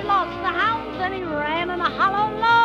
lost the hounds and he ran in a hollow log.